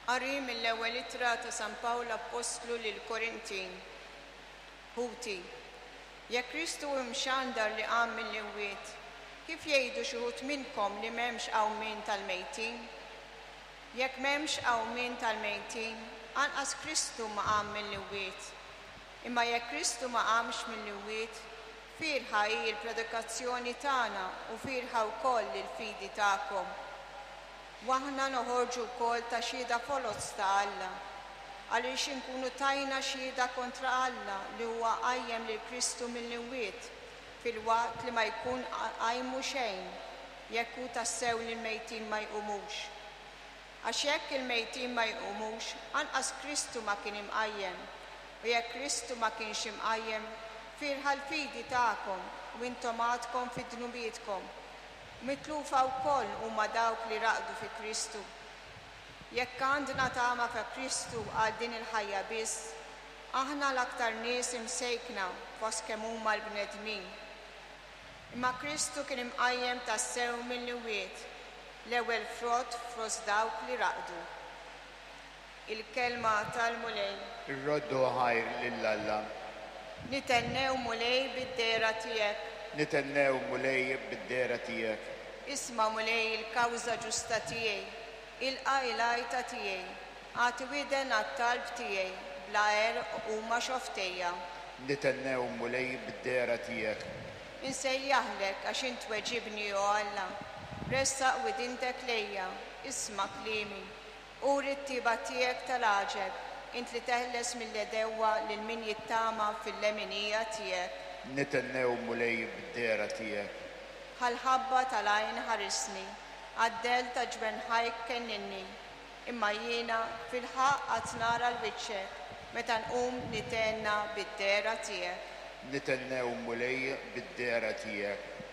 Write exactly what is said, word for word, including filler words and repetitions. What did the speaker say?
Qari mill-ewwel ittra ta' San Pawl Apostlu lill-Korintin. Ħuti, jekk Kristu imxandar li qam mill-imwiet, kif jgħidu xi wħud minnkom li m'hemmx qawmien tal-mejtin? Jekk m'hemmx qawmien tal-mejtin, anqas Kristu ma qam mill-imwiet. Imma jekk Kristu ma qamx mill-imwiet, firħa hi l-predikazzjoni tagħna u firħa wkoll il-fidi tagħkom. Waħna noħorġu wkoll ta' xhieda foloz ta' Alla, għaliex inkunu tajna xhieda kontra Alla li huwa qajjem lil Kristu mill-imwiet fil-waqt li ma jkun qajmu xejn jekk hu tassew li l-mejtin ma jqumux. Għax jekk il-mejtin ma jqumux, anqas Kristu ma kien imqajjem, u jekk Kristu ma kienx imqajjem, firħa l-fidi tagħkom u intom għadkom fid-dnubietkom. Mitlufa wkoll huma dawk li raqdu fi Kristu. Jekk għandna tama fi Kristu għal din il-ħajja biss, aħna l-aktar nies imsejkna fost kemm huma l-bnedmin. Imma Kristu kien imqajjem tassew mill-imwiet, l-ewwel frott fost dawk li raqdu. Il-kelma tal-mulej. Ir-roddu ħajr lill-Alla. Nitennew mulej bid-dera tiegħek. Nitennew mulej bid-dera tiegħek. Isma' mulej il-kawża ġusta tiegħi, ilqa' il-għajta tiegħi, għati widen għat-talb tiegħi, bla għerq huma xoftejja. Nitennew mulej bid-dera tiegħek. Insejjaħlek għax int weġibni o Alla, ressaq widintek lejja, isma' kliemi, uri t-tiba tiegħek tal-għaġeb, int li teħles mill-edewwa lil min jittama fil-leminija tiegħek. Nitennew mulej bid-dera tiegħek. Ħal-ħabba tal-għajn ħarisni, għaddel ta' ġbenħajk kenninni, imma jiena fil-ħaq qatt nara l-wiċċek, meta nqum nitenna bid-dera tiegħek. Nitennew mulej bid-dera tiegħek.